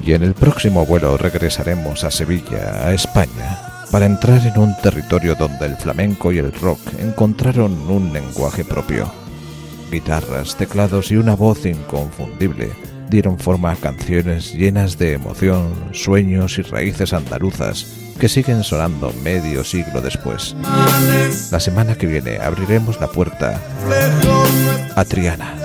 Y en el próximo vuelo regresaremos a Sevilla, a España, para entrar en un territorio donde el flamenco y el rock encontraron un lenguaje propio. Guitarras, teclados y una voz inconfundible dieron forma a canciones llenas de emoción, sueños y raíces andaluzas que siguen sonando medio siglo después. La semana que viene abriremos la puerta a Triana.